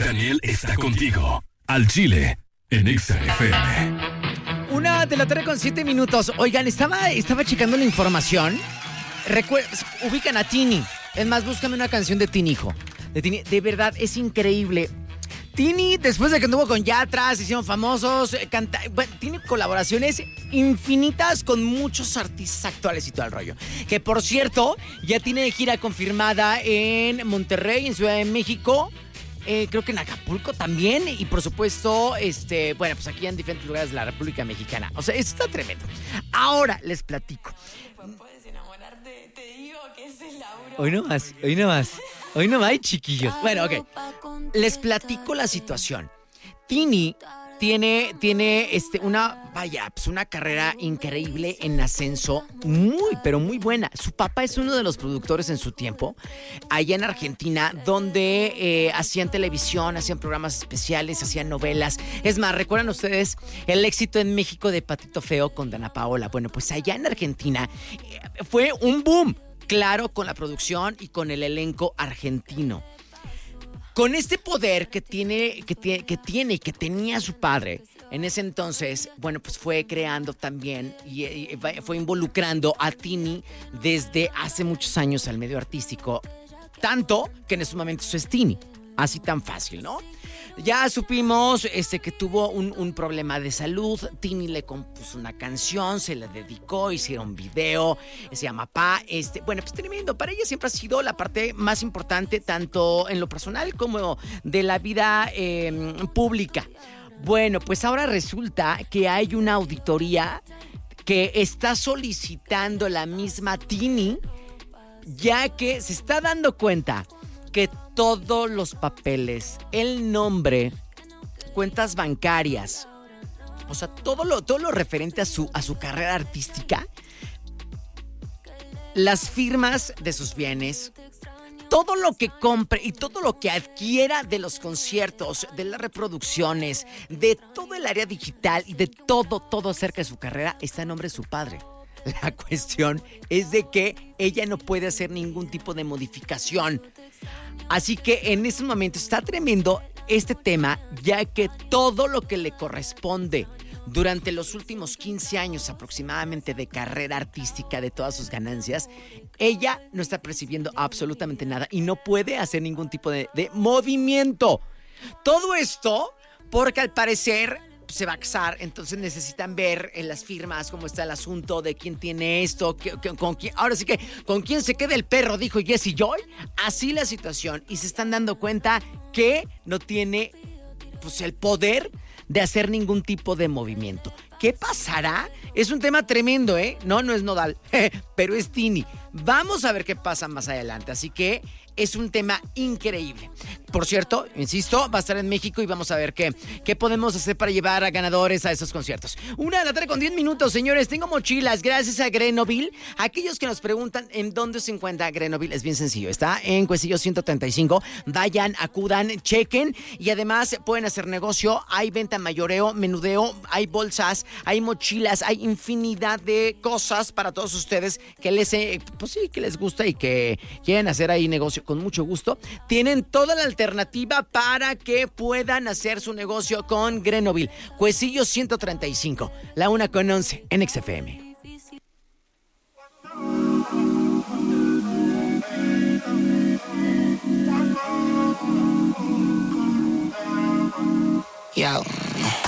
Daniel está contigo. Al Chile, en Exa FM. 1:07 a.m. Oigan, estaba checando la información. Ubican a Tini. Es más, búscame una canción de Tini, hijo. De Tini, de verdad, es increíble. Tini, después de que anduvo con Yatra, se hicieron famosos, tiene colaboraciones infinitas con muchos artistas actuales y todo el rollo. Que, por cierto, ya tiene gira confirmada en Monterrey, en Ciudad de México, creo que en Acapulco también, y por supuesto, bueno, pues aquí en diferentes lugares de la República Mexicana. O sea, esto está tremendo. Ahora les platico. Puedes enamorarte, te digo que es el Lauro. Hoy no más, chiquillos. Bueno, ok. Les platico la situación. Tini tiene una carrera increíble en ascenso, pero muy buena. Su papá es uno de los productores en su tiempo, allá en Argentina, donde hacían televisión, hacían programas especiales, hacían novelas. Es más, ¿recuerdan ustedes el éxito en México de Patito Feo con Dana Paola? Bueno, pues allá en Argentina fue un boom, claro, con la producción y con el elenco argentino. Con este poder que tenía su padre en ese entonces, bueno, pues fue creando también y fue involucrando a Tini desde hace muchos años al medio artístico, tanto que en ese momento eso es Tini, así tan fácil, ¿no? Ya supimos que tuvo un problema de salud. Tini le compuso una canción, se la dedicó, hicieron un video, se llama Pa. Bueno, pues tremendo. Para ella siempre ha sido la parte más importante, tanto en lo personal como de la vida pública. Bueno, pues ahora resulta que hay una auditoría que está solicitando la misma Tini, ya que se está dando cuenta que todos los papeles, el nombre, cuentas bancarias, o sea, todo lo referente a su carrera artística, las firmas de sus bienes, todo lo que compre y todo lo que adquiera de los conciertos, de las reproducciones, de todo el área digital y de todo acerca de su carrera, está en nombre de su padre. La cuestión es de que ella no puede hacer ningún tipo de modificación. Así que en estos momentos está tremendo este tema, ya que todo lo que le corresponde durante los últimos 15 años aproximadamente de carrera artística, de todas sus ganancias, ella no está percibiendo absolutamente nada y no puede hacer ningún tipo de movimiento. Todo esto porque al parecer se va a casar, entonces necesitan ver en las firmas cómo está el asunto de quién tiene esto, con quién, ahora sí que con quién se queda el perro, dijo Jessie Joy. Así la situación, y se están dando cuenta que no tiene pues el poder de hacer ningún tipo de movimiento. ¿Qué pasará? Es un tema tremendo, ¿eh? No es Nodal, pero es Tini. Vamos a ver qué pasa más adelante, así que es un tema increíble. Por cierto, insisto, va a estar en México y vamos a ver qué podemos hacer para llevar a ganadores a esos conciertos. 1:10 a.m, señores. Tengo mochilas gracias a Grenoville. Aquellos que nos preguntan en dónde se encuentra Grenoville, es bien sencillo. Está en Cuestillo 135. Vayan, acudan, chequen y además pueden hacer negocio. Hay venta mayoreo, menudeo, hay bolsas, hay mochilas, hay infinidad de cosas para todos ustedes que que les gusta y que quieren hacer ahí negocio con mucho gusto. Tienen toda la alternativa para que puedan hacer su negocio con Grenoville. Cuesillo 135, la 1:11 en XFM. Yo.